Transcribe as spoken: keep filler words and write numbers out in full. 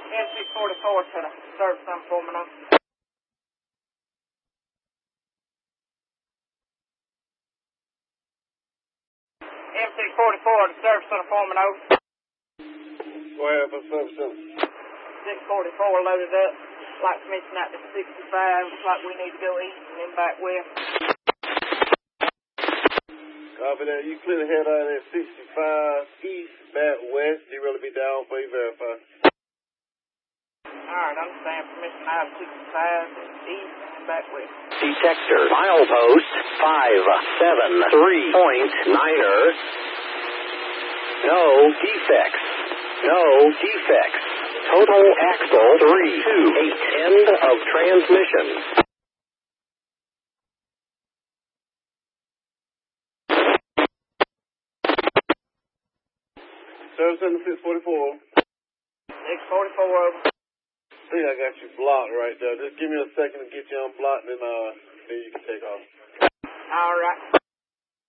M six forty-four to the service on for me now. M six forty-four to service on for me now. Go ahead for service on. six forty-four loaded up. Like missing out to sixty-five. Looks like we need to go east and then back west. Copy that. You clear the head out at sixty-five east, back west. You really be down for you verify. Alright, understand. Permission out of sixty-five east and back west. Detector, milepost five seven three point niner. No defects. No defects. Total axle three two eight. End of transmission. Service on the six forty-four. six forty-four over. I think I got you blocked right there. Just give me a second to get you unblocked, and uh, then you can take off. Alright.